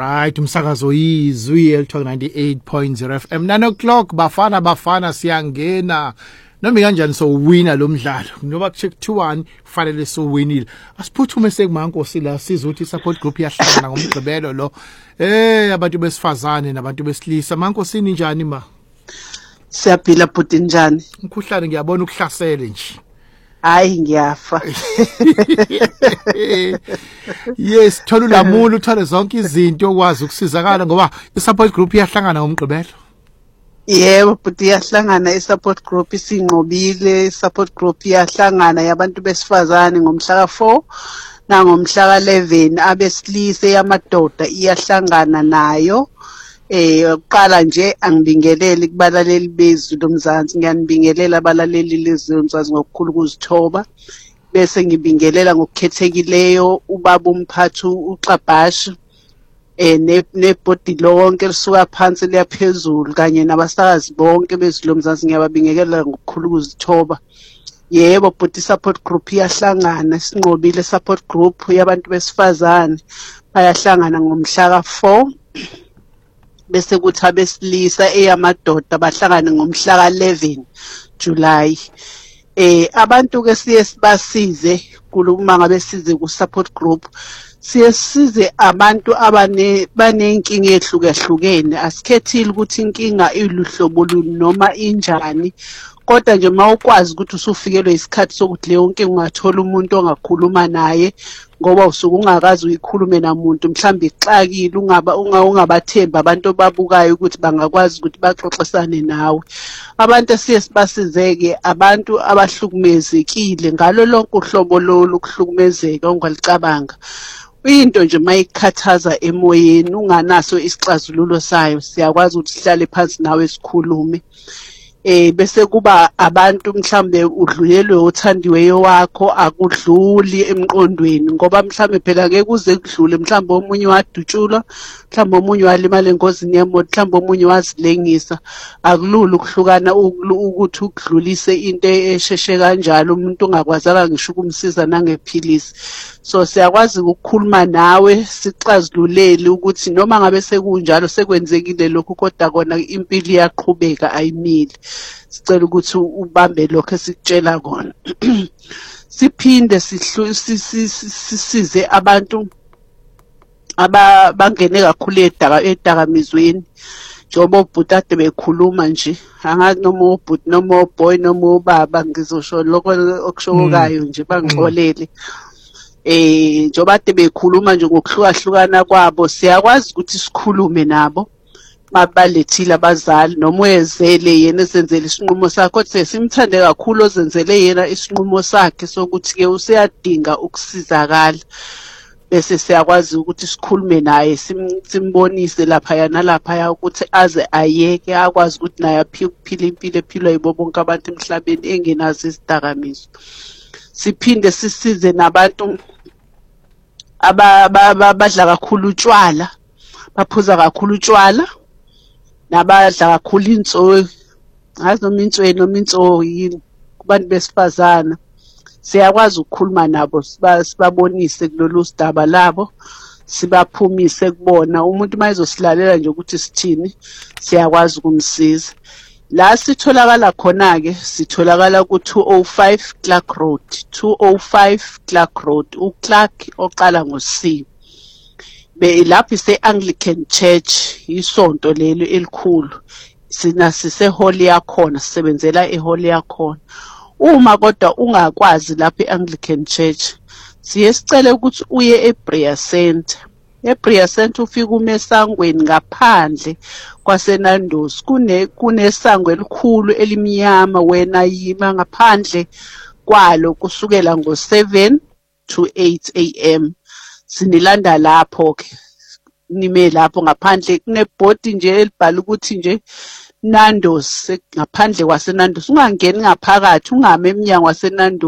Right, umsakazo izwi elithola 98.0 FM 9 o'clock bafana siyangena noma kanjani so winner lo mdlalo ngoba check 2-1 kufanele so winile asiphuthume sekumankosi la siza ukuthi support group yahlangana ngomgqibelo lo abantu besifazane nabantu besilisa mankosini njani ma siyaphila bhuti njani umkhuhlane ngiyabona ukuhlasele nje hayi ngiyafa yes thola ulamulo uthole zonke izinto okwazi ukusizakala ngoba i-support group iyahlangana ngomgqibelo yebo bhuti iyahlangana i-support group isinqobile i-support group iyahlangana yabantu besifazane ngomhla ka4 nangomhla ka11 abesilise yamadoda iyahlangana nayo uqala nje angibingelele kubalaleli bezwi lomzansi ngiyanibingelela abalaleli lezwi lomzansi ngokukhulu ukuzithoba bese ngibingelela ngokukhethekileyo ubaba umphathi uXabashi nebhodi lonke lisuka phansi liyaphezulu kanye nabasakazi bonke bezwi lomzansi ngiyababingelela ngokukhulu ukuzithoba yebo bhodi support group iyahlangana sinqobile support group yabantu besifazane bayahlangana ngomhla ka4 bese kuthi abesilisa eyamadoda bahlangane ngomhla ka11 July abantu ke siye sibasize kuluma ngabe size ku support group size abantu banenkinga ehlukahlukene asikhethile ukuthi inkinga iluhlobo noma injani kodwa nje mawukwazi ukuthi usufikelwe isikhathi sokuthi leyo nkinga ungathola umuntu ongakhuluma naye ngoba usuku ungakazi uyikhulume namuntu mhlambi ixakile ungabathemba abantu babukayo ukuthi bangakwazi ukuthi baxoxisane nawe abantu esiye sibasizeke abantu abahlukumezekile ngalo lonke uhlobo lokuhlukumezeka ongalicabanga into nje mayikhathaza emoyeni unganaso isixazululo sayo siyakwazi ukuthi sihlale phansi nawe sikhulume bese kuba abantu mhlambe udlulelwe uthandiweyo wakho akudluli emqondweni ngoba mhlambe phela ke kuze kudlule mhlambe omunye wadutshulwa mhlambe omunye walimala engozini yemoto mhlambe omunye wazilengisa akulula ukuhlukana ukuthi ukudlulise into esheshe kanjalo umuntu ungakwazanga ngisho ukumsiza nangephilisi so siyakwazi ukukhuluma nawe sixazululele ukuthi noma ngabe sekunjalo sekwenzekile lokho kodwa kona impilo iyaqhubeka ayimile sicela ukuthi ubambe lokho esikutshela kona siphinde sisize abantu abangene kakhulu edakamizweni njengoba ubhuti ade bekhuluma nje angazi noma ubhuti noma uboy noma ubaba ngizosho lokho okushokayo nje bangixolele njengoba ade bekhuluma nje ngokuhlukahlukana kwabo siyakwazi ukuthi sikhulume nabo mabalethile abazali noma uyezele yena esenzele isinqumo sakhe kodwa simthande kakhulu ozenzele yena isinqumo sakhe sokuthi ke useyadinga ukusizakala bese siyakwazi ukuthi sikhulume naye simbonise lapha yana lapha ukuthi aze ayeke akwazi ukuthi naye aphile impilo ephilwa yibo bonke abantu emhlabeni engenazo isidakamizo siphinde sisize nabantu abadla kakhulu utshwala baphuza kakhulu utshwala nabadla kakhulu intsolo ngazi noma intsweni noma intso yini kubantu besifazana siyakwazi ukukhuluma nabo sibabonise kulolu sidaba labo sibaphumise kubona umuntu mayezosilalela nje ukuthi sithini siyakwazi ukumsiza la sitholakala khona ke sitholakala ku 205 Clark Road 205 Clark Road uClark oqala ngo-C lapho ise-Anglican Church isonto lelo elikhulu sina sise-hall yakhona sisebenzela e-hall yakhona uma kodwa ungakwazi lapho e-Anglican Church siye sicele ukuthi uye eBreya Center eBreya Center ufika umesangweni ngaphandle kwaseNandosi kunesango elikhulu elimnyama wena yima ngaphandle kwalo kusukela ngo7 to 8 am sinilanda lapho ke nime lapho ngaphandle kunebhodi nje elibhala ukuthi nje Nandosi ngaphandle kwaseNandosi ungangeni ngaphakathi ungame eminyango waseNandosi